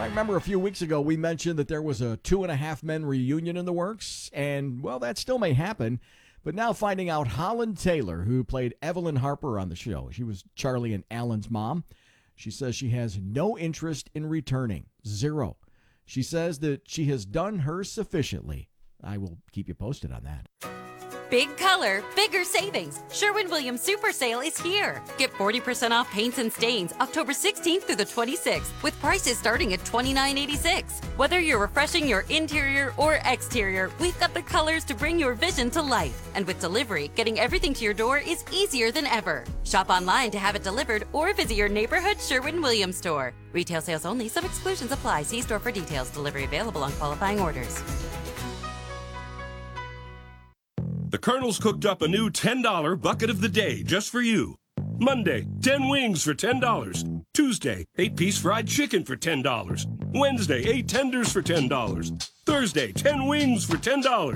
I remember a few weeks ago we mentioned that there was a Two and a Half Men reunion in the works, and, well, that still may happen. But now finding out Holland Taylor, who played Evelyn Harper on the show, she was Charlie and Alan's mom, she says she has no interest in returning. Zero. She says that she has done hers sufficiently. I will keep you posted on that. Big color, bigger savings. Sherwin-Williams Super Sale is here. Get 40% off paints and stains October 16th through the 26th with prices starting at $29.86. Whether you're refreshing your interior or exterior, we've got the colors to bring your vision to life. And with delivery, getting everything to your door is easier than ever. Shop online to have it delivered or visit your neighborhood Sherwin-Williams store. Retail sales only. Some exclusions apply. See store for details. Delivery available on qualifying orders. The Colonel's cooked up a new $10 bucket of the day just for you. Monday, 10 wings for $10. Tuesday, 8-piece fried chicken for $10. Wednesday, 8 tenders for $10. Thursday, 10 wings for $10.